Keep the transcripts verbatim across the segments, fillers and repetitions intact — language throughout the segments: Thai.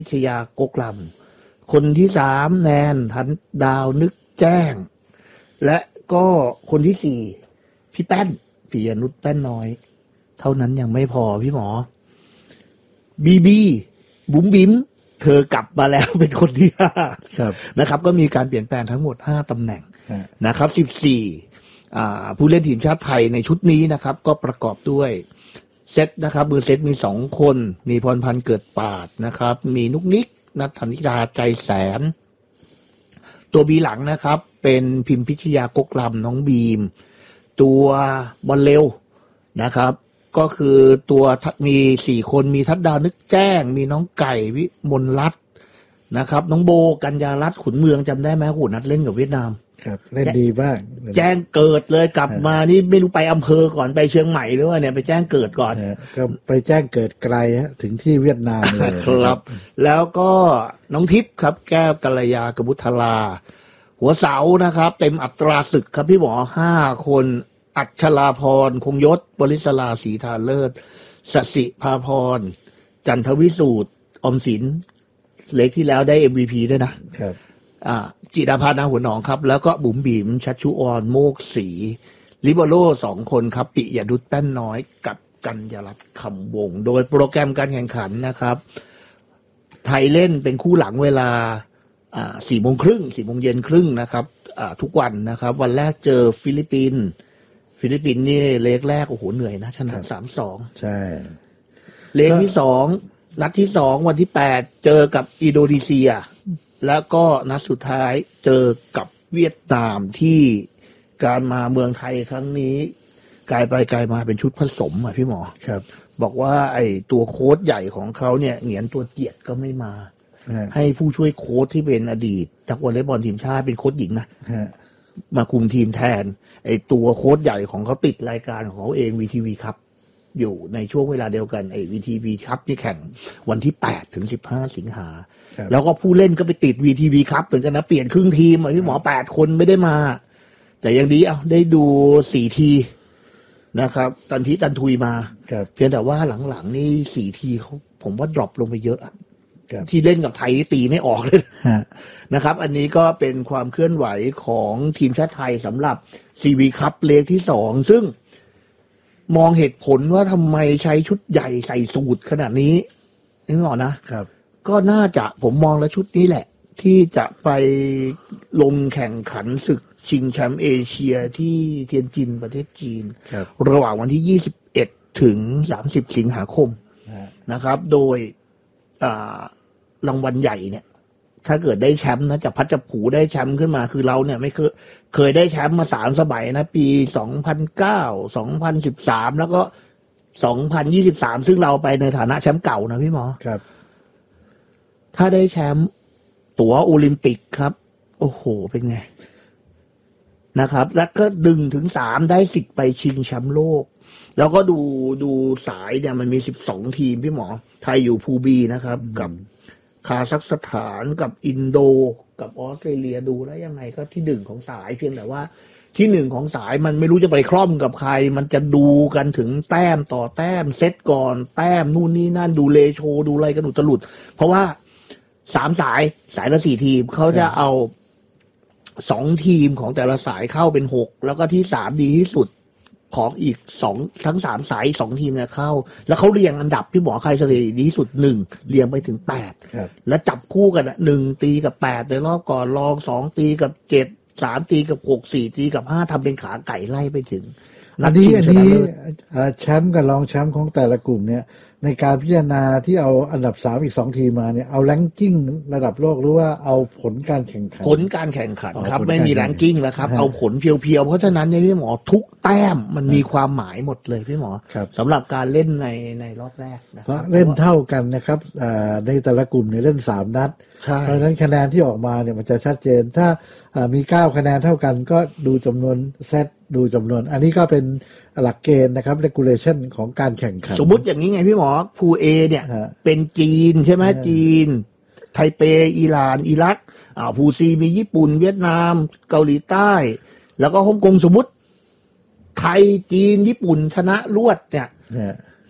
ชยากกลำคนที่สามแนนทันดาวนึกแจ้งและก็คนที่สี่พี่แป้นปิยนุชแป้นน้อยเท่านั้นยังไม่พอพี่หมอบีบีบุ๋มบิ๋มเธอกลับมาแล้วเป็นคนที่ห้านะครับก็มีการเปลี่ยนแปลงทั้งหมดห้าตำแหน่งนะครับสิบสี่อ่าผู้เล่นทีมชาติไทยในชุดนี้นะครับก็ประกอบด้วยเซตนะครับมือเซตมีสองคนมีพรพันธ์เกิดปาดนะครับมีนุกนิกนัทธนิดาใจแสนตัวบีหลังนะครับเป็นพิมพิชยากกลำน้องบีมตัวบอลเร็วนะครับก็คือตัวมีสี่คนมีทัดดาวนึกแจ้งมีน้องไก่วิมลรัตน์นะครับน้องโบกัญญารัตน์ขุนเมืองจำได้ไหมโหนัดเล่นกับเวียดนามครับเล่นดีมากแจ้งเกิดเลยกลับมานี่ไม่รู้ไปอำเภอก่อนไปเชียงใหม่หรือว่าเนี่ยไปแจ้งเกิดก่อนก็ไปแจ้งเกิดไกลฮะถึงที่เวียดนามเลยครับแล้วก็น้องทิพย์ครับแก้วกัลยากบุทลาหัวเสานะครับเต็มอัตราศึกครับพี่หมอห้าคนอัชราพรคงยศบริศราศรีทาเลิศสสิภาพรจันทวิสูตรอมสินเล็กที่แล้วได้ เอ็ม วี พี ด้วยนะครับอ่าจิดาภานาหัวหนองครับแล้วก็บุ๋มบิ๋มชัชชุออนโมกศรีลิเบโรสองคนครับปิยดุษแป้นน้อยกับกัญญารัตน์คำวงโดยโปรแกรมการแข่งขันนะครับไทยเล่นเป็นคู่หลังเวลาอ่าสี่โมงครึ่งสี่โมงเย็นครึ่งนะครับอ่าทุกวันนะครับวันแรกเจอฟิลิปปินส์ฟิลิปปินส์นี่เลกแรกโอ้โหเหนื่อยนะชนะสามสองใช่เลกที่สองนัดที่สองวันที่แปดเจอกับอินโดนีเซียแล้วก็นัดสุดท้ายเจอกับเวียดนามที่การมาเมืองไทยครั้งนี้กลายไปกลายมาเป็นชุดผสมอ่ะพี่หมอครับบอกว่าไอ้ตัวโค้ชใหญ่ของเขาเนี่ยเหงียนตัวเกียรติก็ไม่มาให้ผู้ช่วยโค้ชที่เป็นอดีตนักวอลเลย์บอลทีมชาติเป็นโค้ชหญิงนะมาคุมทีมแทนไอ้ตัวโค้ชใหญ่ของเขาติดรายการของเขาเอง วี ที วี ครับอยู่ในช่วงเวลาเดียวกันไอ้ วี ที วี ครับที่แข่งวันที่แปดถึงสิบห้าสิงหาแล้วก็ผู้เล่นก็ไปติด วี ที วี ครับเหมือนกันนะเปลี่ยนครึ่งทีมอ่ะพี่หมอแปดคนไม่ได้มาแต่ยังดีเอาได้ดูสี่ทีนะครับตันทีตันทุยมาเพียงแต่ว่าหลังๆนี่สี่ทีเขาผมว่าดรอปลงไปเยอะอ่ะที่เล่นกับไทยตีไม่ออกเลยนะครับอันนี้ก็เป็นความเคลื่อนไหวของทีมชาติไทยสำหรับ ซี วี ครับเลกที่สองซึ่งมองเหตุผลว่าทำไมใช้ชุดใหญ่ใส่สูทขนาดนี้นึกออกนะครับก็น่าจะผมมองแล้วชุดนี้แหละที่จะไปลงแข่งขันศึกชิงแชมป์เอเชียที่เทียนจินประเทศจีนระหว่างวันที่ยี่สิบเอ็ดถึงสามสิบสิงหาคมนะครับโดยรางวัลใหญ่เนี่ยถ้าเกิดได้แชมป์นะจะพัดจะผูได้แชมป์ขึ้นมาคือเราเนี่ยไม่เคยเคยได้แชมป์มาสามสมัยนะปีสองพันเก้า สองพันสิบสามแล้วก็สองพันยี่สิบสามซึ่งเราไปในฐานะแชมป์เก่านะพี่หมอครับถ้าได้แชมป์ตั๋วโอลิมปิกครับโอ้โหเป็นไงนะครับแล้วก็ดึงถึงสามได้สิทธิ์ไปชิงแชมป์โลกแล้วก็ดูดูสายเนี่ยมันมีสิบสองทีมพี่หมอไทยอยู่พูบีนะครับกับคาซัคสถานกับอินโดกับออสเตรเลียดูแล้วยังไงก็ที่หนึ่งของสายเพียงแต่ว่าที่หนึ่งของสายมันไม่รู้จะไปคล่อมกับใครมันจะดูกันถึงแต้มต่อแต้มเซตก่อนแต้มนู่นนี่นั่นดูเลโชดูอะไรกันอุตลุดเพราะว่าสามสายสายละสี่ทีมเขาจะเอาสองทีมของแต่ละสายเข้าเป็นหกแล้วก็ที่สามดีที่สุดของอีกสองทั้งสามสายสองทีมเนี่ยเข้าแล้วเขาเรียงอันดับพี่หมอใครสถิติดีที่สุดหนึ่งเรียงไปถึงแปดแล้วจับคู่กันอ่ะหนึ่งตีกับแปดในรอบก่อนรองสองตีกับเจ็ดสามตีกับหกสี่ตีกับห้าทำเป็นขาไก่ไล่ไปถึงอันนี้อันนี้แชมป์กับรองแชมป์ของแต่ละกลุ่มเนี่ยในการพิจารณาที่เอาอันดับสามอีกสองทีมมาเนี่ยเอาแรงกิ้งระดับโลกหรือว่าเอาผลการแข่งขันผลการแข่งขันครับไม่มีแรงกิ้งแล้วครับเอาผลเพียวๆเพราะฉะนั้นเนี่ยพี่หมอทุกแต้มมันมีความหมายหมดเลยพี่หมอสำหรับการเล่นในในรอบแรกนะเพราะเล่นเท่ากันนะครับในแต่ละกลุ่มเนี่ยเล่นสามนัดเพราะฉะนั้นคะแนนที่ออกมาเนี่ยมันจะชัดเจนถ้ามีเก้าคะแนนเท่ากันก็ดูจำนวนเซตดูจำนวนอันนี้ก็เป็นหลักเกณฑ์นะครับ regulation ของการแข่งขันสมมุติอย่างนี้ไงพี่หมอพูเอเนี่ยเป็นจีนใช่ไหมจีนไทเปอิหร่านอิรักอ่าพูซีมีญี่ปุ่นเวียดนามเกาหลีใต้แล้วก็ฮ่องกงสมมุติไทยจีนญี่ปุ่นชนะรวดเนี่ย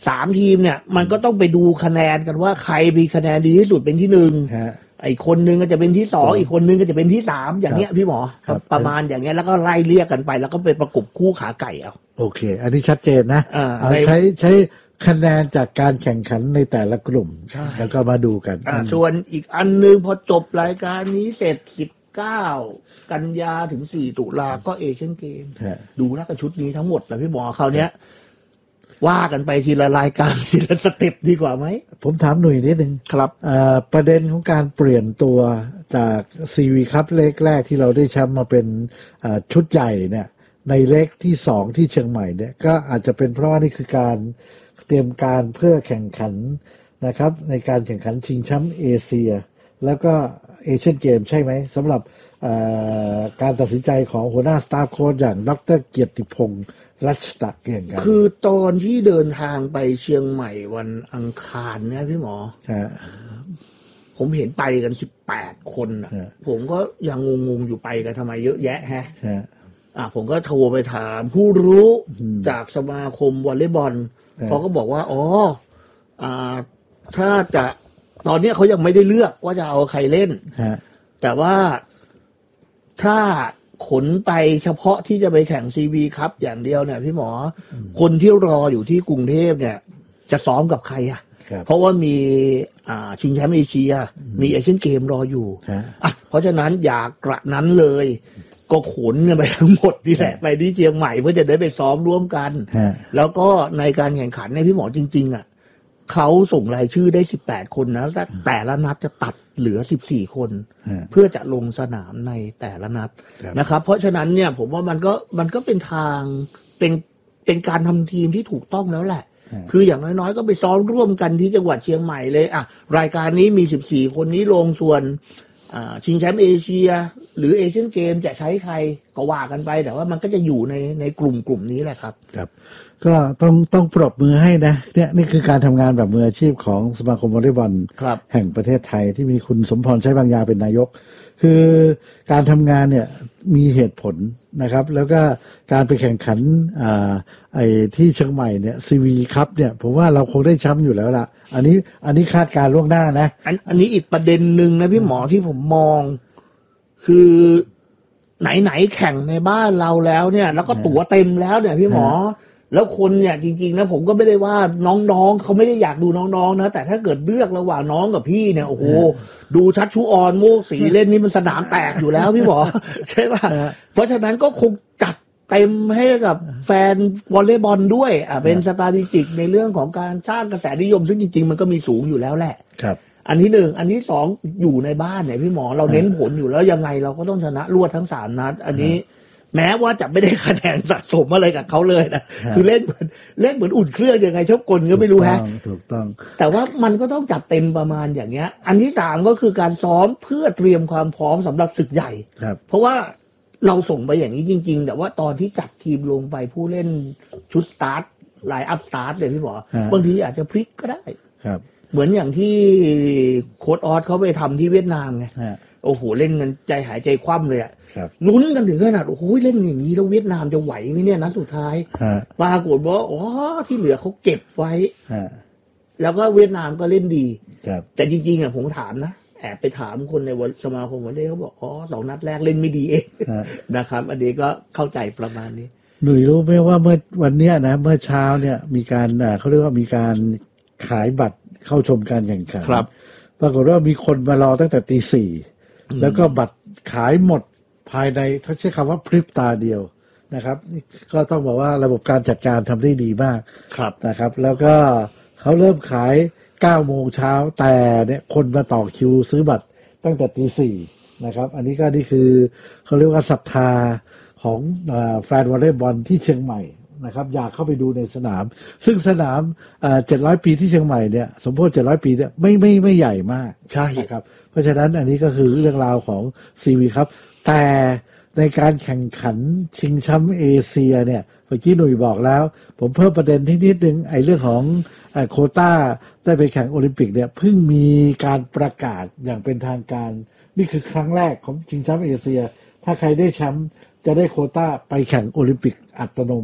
สามทีมเนี่ยมันก็ต้องไปดูคะแนนกันว่าใครมีคะแนนดีที่สุดเป็นที่หนึ่งไอ้คนนึงก็จะเป็นที่สองอีกคนนึงก็จะเป็นที่สามอย่างเงี้ยพี่หมอประมาณอย่างเงี้ยแล้วก็ไล่เรียกกันไปแล้วก็ไปประกบคู่ขาไก่เอาโอเคอันนี้ชัดเจนนะใช้ใช้คะแนนจากการแข่งขันในแต่ละกลุ่มแล้วก็มาดูกันส่วนอีกอันนึงพอจบรายการนี้เสร็จสิบเก้ากันยาถึงสี่ตุลาก็เอเชียนเกมดูแล้วก็ชุดนี้ทั้งหมดนะพี่หมอคราวเนี้ยว่ากันไปทีละรายการทีละสเต็ปดีกว่าไหมผมถามหน่อยนิดนึงครับประเด็นของการเปลี่ยนตัวจากซีวีคัพเล็กแรกที่เราได้แชมป์มาเป็นชุดใหญ่เนี่ยในเล็กที่สองที่เชียงใหม่เนี่ยก็อาจจะเป็นเพราะว่านี่คือการเตรียมการเพื่อแข่งขันนะครับในการแข่งขันชิงแชมป์เอเชียแล้วก็เอเชียนเกมใช่ไหมสำหรับการตัดสินใจของหัวหน้าสตาฟโค้ชอย่างดร.เกียรติพงษ์รัชตะเก่งกันคือตอนที่เดินทางไปเชียงใหม่วันอังคารเนี่ยพี่หมอผมเห็นไปกันสิบแปดคนนะผมก็ยังงงๆอยู่ไปกันทำไมเยอะแยะฮะอ่ะผมก็โทรไปถามผู้รู้จากสมาคมวอลเลย์บอลเขาก็บอกว่าอ๋ออ่าถ้าจะตอนนี้เขายังไม่ได้เลือกว่าจะเอาใครเล่นแต่ว่าถ้าขนไปเฉพาะที่จะไปแข่งซีบีครับอย่างเดียวเนี่ยพี่หมอคนที่รออยู่ที่กรุงเทพเนี่ยจะซ้อมกับใครอ่ะเพราะว่ามีอ่าชิงแชมป์เอเชียมีเอเชียนเกมรออยู่อ่ะเพราะฉะนั้นอย่ากระนั้นเลยก็ขนกันไปทั้งหมดนี่แหละไปที่เชียงใหม่เพื่อจะได้ไปซ้อมร่วมกันแล้วก็ในการแข่งขันในพี่หมอจริงๆอ่ะเขาส่งรายชื่อได้สิบแปดคนนะแต่ละนัดจะตัดเหลือสิบสี่คนเพื่อจะลงสนามในแต่ละนัดนะครับเพราะฉะนั้นเนี่ยผมว่ามันก็มันก็เป็นทางเป็นเป็นการทำทีมที่ถูกต้องแล้วแหละคืออย่างน้อยๆก็ไปซ้อมร่วมกันที่จังหวัดเชียงใหม่เลยอ่ะรายการนี้มีสิบสี่คนนี้ลงส่วนชิงแชมป์เอเชียหรือเอเชียนเกมจะใช้ใครก็ว่ากันไปแต่ว่ามันก็จะอยู่ในในกลุ่มกลุ่มนี้แหละครับครับก็ต้องต้องปรบมือให้นะเนี่ยนี่คือการทำงานแบบมืออาชีพของสมาคมวอลเลย์บอลแห่งประเทศไทยที่มีคุณสมพรใช้บางยาเป็นนายกคือการทำงานเนี่ยมีเหตุผลนะครับแล้วก็การไปแข่งขันอ่าไอ้ที่เชียงใหม่เนี่ยซีวีคัพเนี่ยผมว่าเราคงได้แชมป์อยู่แล้วล่ะอันนี้อันนี้คาดการล่วงหน้านะอันอันนี้อีกประเด็นหนึ่งนะพี่หมอที่ผมมองคือไหนๆแข่งในบ้านเราแล้วเนี่ยแล้วก็ตั๋วเต็มแล้วเนี่ยพี่หมอแล้วคนเนี่ยจริงๆนะผมก็ไม่ได้ว่าน้องๆเขาไม่ได้อยากดูน้องๆนะแต่ถ้าเกิดเลือกระหว่างน้องกับพี่เนี่ยโอ้โหดูชัดชูออนโมกสีเล่นนี่มันสนามแตกอยู่แล้วพี่หมอใช่ป่ะเพราะฉะนั้นก็คงจัดเต็มให้กับแฟนวอลเลย์บอลด้วยอ่ะเป็นสตาติจิกในเรื่องของการสร้างกระแสนิยมซึ่งจริงๆมันก็มีสูงอยู่แล้วแหละครับอันที่หนึ่งอันที่สองอยู่ในบ้านเนี่ยพี่หมอเราเน้นผลอยู่แล้วยังไงเราก็ต้องชนะรวดทั้งสามนัดอันนี้แม้ว่าจะไม่ได้คะแนนสะสมอะไรกับเขาเลยนะคือเล่นเหมือนเล่นเหมือนอุ่นเครื่องยังไงชอบกลก็ไม่รู้ฮะถูกต้องแต่ว่ามันก็ต้องจัดเต็มประมาณอย่างเงี้ยอันที่สามก็คือการซ้อมเพื่อเตรียมความพร้อมสำหรับศึกใหญ่เพราะว่าเราส่งไปอย่างนี้จริงๆแต่ว่าตอนที่จัดทีมลงไปผู้เล่นชุดสตาร์ทไลน์อัพสตาร์ทเลยพี่หมอบางทีอาจจะพลิกก็ได้เหมือนอย่างที่โค้ชออสเขาไปทำที่เวียดนามไงโอ้โหเล่นกันใจหายใจคว่ำเลยอะลุ้นกันถึงขนาดโอ้โหเล่นอย่างนี้แล้วเวียดนามจะไหวไหมเนี่ยนัดสุดท้ายปรากฏว่าอ๋อที่เหลือเขาเก็บไว้แล้วก็เวียดนามก็เล่นดีแต่จริงๆอ่ะผมถามนะแอบไปถามคนในสมาคมวอลเลย์เขาบอกอ๋อสองนัดแรกเล่นไม่ดีเองนะครับอันนี้ก็เข้าใจประมาณนี้หนุ่ยรู้ไหมว่าเมื่อวันนี้นะเมื่อเช้าเนี่ยมีการเขาเรียกว่ามีการขายบัตรเข้าชมการแข่งขันปรากฏว่ามีคนมารอตั้งแต่ตีสี่แล้วก็บัตรขายหมดภายในเขาใช้คำว่าพริบตาเดียวนะครับก็ต้องบอกว่าระบบการจัดการทำได้ดีมากนะครับแล้วก็เขาเริ่มขายเก้าโมงเช้าแต่เนี่ยคนมาต่อคิวซื้อบัตรตั้งแต่ตีสี่นะครับอันนี้ก็นี่คือเขาเรียกว่าศรัทธาของแฟนวอลเลย์บอลที่เชียงใหม่นะครับอยากเข้าไปดูในสนามซึ่งสนามเจ็ดร้อยปีที่เชียงใหม่เนี่ยสมโภชเจ็ดร้อยปีเนี่ยไม่ไม่ไม่ใหญ่มากใช่ครับเพราะฉะนั้นอันนี้ก็คือเรื่องราวของซีวีครับแต่ในการแข่งขันชิงแชมป์เอเชียเนี่ยเมื่อกี้หนุ่ยบอกแล้วผมเพิ่มประเด็นที่นิดนึงไอ้เรื่องของโควต้าได้ไปแข่งโอลิมปิกเนี่ยเพิ่งมีการประกาศอย่างเป็นทางการนี่คือครั้งแรกของชิงแชมป์เอเชียถ้าใครได้แชมป์จะได้โควต้าไปแข่งโอลิมปิกอัตโนมัติ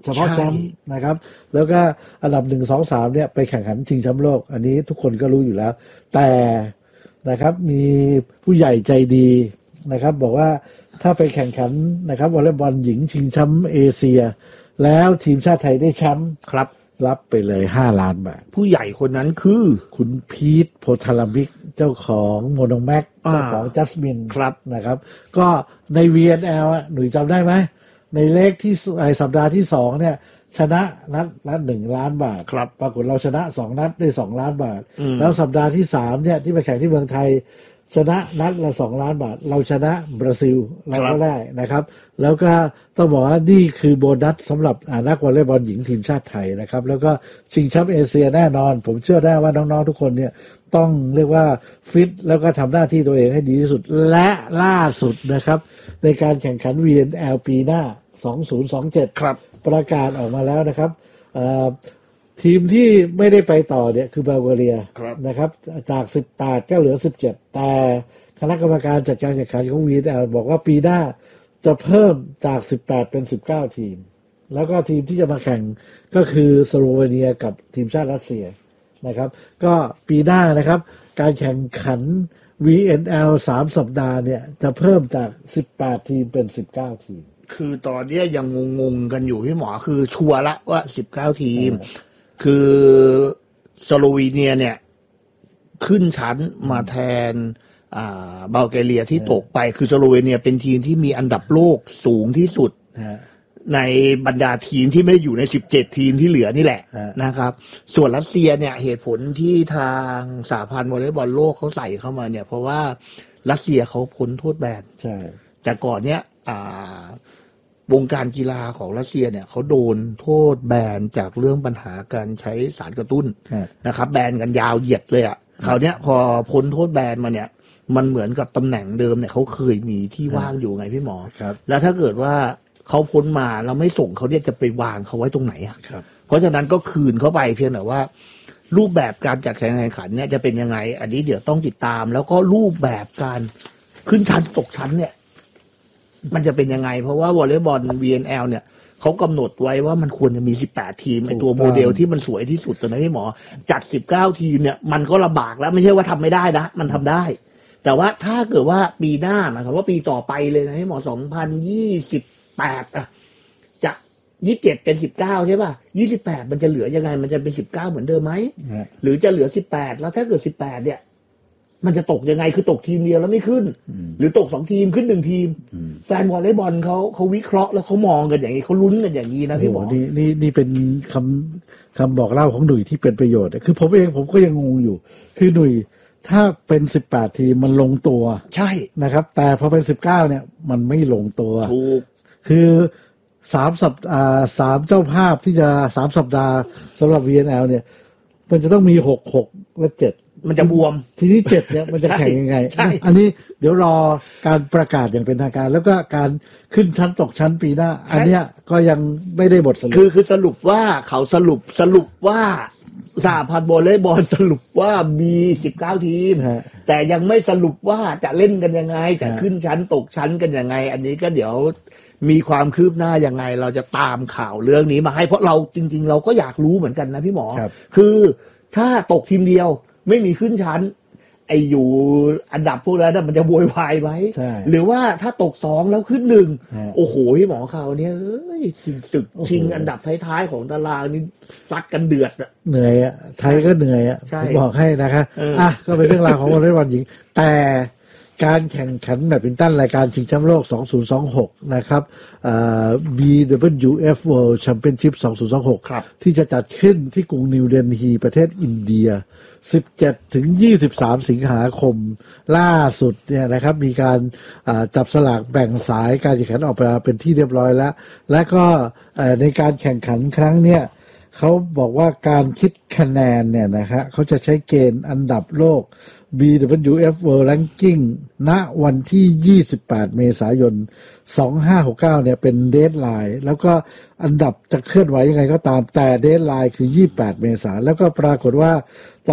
เฉพาะแชมป์นะครับแล้วก็อันดับหนึ่ง สอง สามเนี่ยไปแข่งขันชิงแชมป์โลกอันนี้ทุกคนก็รู้อยู่แล้วแต่นะครับมีผู้ใหญ่ใจดีนะครับบอกว่าถ้าไปแข่งขันนะครับวอลเลย์บอลหญิงชิงแชมป์เอเชียแล้วทีมชาติไทยได้แชมป์ครับรับไปเลยห้าล้านบาทผู้ใหญ่คนนั้นคือคุณพีทโพธารามิกเจ้าของโมโนแม็กเจ้าของจัสมินนะครับก็ใน วี เอ็น แอล หนุ่ยจำได้ไหมในเลขที่สัปดาห์ที่สองเนี่ยชนะนัดละหนึ่งล้านบาทครับปรากฏเราชนะสองนัดได้สองล้านบาทแล้วสัปดาห์ที่สามเนี่ยที่ไปแข่งที่เมืองไทยชนะนัดละสองล้านบาทเราชนะบราซิลเราก็ได้นะครับแล้วก็ต้องบอกว่านี่คือโบนัสสำหรับนักวอลเลย์บอลหญิงทีมชาติไทยนะครับแล้วก็ชิงแชมป์เอเชียแน่นอนผมเชื่อได้ว่าน้องๆทุกคนเนี่ยต้องเรียกว่าฟิตแล้วก็ทำหน้าที่ตัวเองให้ดีที่สุดและล่าสุดนะครับในการแข่งขัน วี เอ็น แอล ปีหน้าสองพันยี่สิบเจ็ดครับประกาศออกมาแล้วนะครับทีมที่ไม่ได้ไปต่อเนี่ยคือบัลแกเรียนะครับจากสิบแปดก็เหลือสิบเจ็ดแต่คณะกรรมการจัดการแข่งขันของ วี เอ็น แอล บอกว่าปีหน้าจะเพิ่มจากสิบแปดเป็นสิบเก้าทีมแล้วก็ทีมที่จะมาแข่งก็คือสโลเวเนียกับทีมชาติรัสเซียนะครับก็ปีหน้านะครับการแข่งขัน วี เอ็น แอล สามสัปดาห์เนี่ยจะเพิ่มจากสิบแปดทีมเป็นสิบเก้าทีมคือตอนนี้ยังงงๆกันอยู่พี่หมอคือชัวร์ละว่าสิบเก้าทีมคือสโลวีเนียเนี่ยขึ้นชั้นมาแทนอ่าบัลแกเรียที่ตกไปคือสโลวีเนียเป็นทีมที่มีอันดับโลกสูงที่สุดในบรรดาทีมที่ไม่ได้อยู่ในสิบเจ็ดทีมที่เหลือนี่แหละนะครับส่วนรัสเซียเนี่ยเหตุผลที่ทางสหพันธ์วอลเลย์บอลโลกเขาใส่เข้ามาเนี่ยเพราะว่ารัสเซียเขาพ้นโทษแบนใช่แต่ก่อนเนี้ยอ่าวงการกีฬาของรัสเซียเนี่ยเขาโดนโทษแบนจากเรื่องปัญหาการใช้สารกระตุ้นนะครับแบนกันยาวเหยียดเลยอ่ะคราวเนี้ยพอพ้นโทษแบนมาเนี่ยมันเหมือนกับตำแหน่งเดิมเนี่ยเขาเคยมีที่ว่างอยู่ไงพี่หมอแล้วถ้าเกิดว่าเขาพ้นมาเราไม่ส่งเขาเนี่ยจะไปวางเขาไว้ตรงไหนอ่ะเพราะฉะนั้นก็คืนเขาไปเพียงแต่ว่ารูปแบบการจัดการแข่งขันเนี่ยจะเป็นยังไงอันนี้เดี๋ยวต้องติดตามแล้วก็รูปแบบการขึ้นชั้นตกชั้นเนี่ยมันจะเป็นยังไงเพราะว่าวอลเลย์บอล วี เอ็น แอล เนี่ยเขากำหนดไว้ว่ามันควรจะมีสิบแปดทีมไอตัวโมเดลที่มันสวยที่สุดตอนนี้หมอจัดสิบเก้าทีมเนี่ยมันก็ลำบากแล้วไม่ใช่ว่าทำไม่ได้นะมันทำได้แต่ว่าถ้าเกิดว่าปีหน้าหมายความว่าปีต่อไปเลยนะให้หมอสองพันยี่สิบแปดอ่ะจะยี่สิบเจ็ดเป็นสิบเก้าใช่ป่ะยี่สิบแปดมันจะเหลือยังไงมันจะเป็นสิบเก้าเหมือนเดิมไหมหรือจะเหลือสิบแปดแล้วถ้าเกิดสิบแปดเนี่ยมันจะตกยังไงคือตกทีมเดียวแล้วไม่ขึ้นหรือตกสองทีมขึ้นหนึ่งทีมแฟนวอลเลย์บอลเขาเขาวิเคราะห์แล้วเขามองกันอย่างนี้เขาลุ้นกันอย่างนี้นะพี่หมอนี่นี่นี่เป็นคำคำบอกเล่าของหนุ่ยที่เป็นประโยชน์คือผมเองผมก็ยังงงอยู่คือหนุ่ยถ้าเป็นสิบแปดทีมมันลงตัวใช่นะครับแต่พอเป็นสิบเก้าเนี่ยมันไม่ลงตัวถูกคือสามสัปอ่าสามเจ้าภาพที่จะสามสัปดาห์สำหรับ วี เอ็น แอล เนี่ยมันจะต้องมีหก หกและเจ็ดมันจะบวมทีนี้เจ็ดเนี่ยมันจะแข่งยังไงอันนี้เดี๋ยวรอการประกาศอย่างเป็นทางการแล้วก็การขึ้นชั้นตกชั้นปีหน้าอันเนี้ยก็ยังไม่ได้บทสรุปคือคือสรุปว่าเขาสรุปสรุปว่าสหพันธ์วอลเลย์บอลสรุปว่ามีสิบเก้าทีมแต่ยังไม่สรุปว่าจะเล่นกันยังไงจะขึ้นชั้นตกชั้นกันยังไงอันนี้ก็เดี๋ยวมีความคืบหน้ายังไงเราจะตามข่าวเรื่องนี้มาให้เพราะเราจริงๆเราก็อยากรู้เหมือนกันนะพี่หมอคือถ้าตกทีมเดียวไม่มีขึ้นชั้นไออยู่อันดับพวกนั้นมันจะโวยวายไหมหรือว่าถ้าตกสองแล้วขึ้นหนึ่งโอ้โหพี่หมอข่าวเนี้ยเอ้ยศึกชิงอันดับท้ายๆของตารางนี่ซัดกันเดือดอะเหนื่อยอะไทยก็เหนื่อยอะผมบอกให้นะคะอ่ะก็เป็นเรื่องราวของวอลเลย์บอลหญิงแต่การแข่งขันแบดมินตันรายการชิงแชมป์โลกสองพันยี่สิบหกนะครับเอ่อ บี ดับเบิลยู เอฟ World Championship สองพันยี่สิบหกที่จะจัดขึ้นที่กรุงนิวเดลฮีประเทศอินเดียสิบเจ็ดถึงยี่สิบสามสิงหาคมล่าสุดเนี่ยนะครับมีการจับสลากแบ่งสายการแข่งขันออกมาเป็นที่เรียบร้อยแล้วและก็ในการแข่งขันครั้งเนี้ยเขาบอกว่าการคิดคะแนนเนี่ยนะฮะเขาจะใช้เกณฑ์อันดับโลก บี ดับเบิลยู เอฟ World Ranking ณวันที่ยี่สิบแปดเมษายนสองพันห้าร้อยหกสิบเก้าเนี่ยเป็นเดดไลน์แล้วก็อันดับจะเคลื่อนไหวยังไงก็ตามแต่เดดไลน์คือยี่สิบแปดเมษายนแล้วก็ปรากฏว่าตอนเนี้ย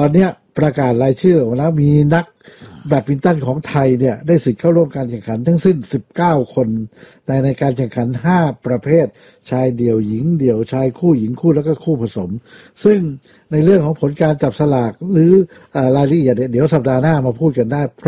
ประกาศรายชื่อออกมาแล้วมีนักแบดมินตันของไทยเนี่ยได้สิทธิ์เข้าร่วมการแข่งขันทั้งสิ้นสิบเก้าคนในในการแข่งขันห้าประเภทชายเดี่ยวหญิงเดี่ยวชายคู่หญิงคู่แล้วก็คู่ผสมซึ่งในเรื่องของผลการจับสลากหรือรายละเอียดเดี๋ยวสัปดาห์หน้ามาพูดกันได้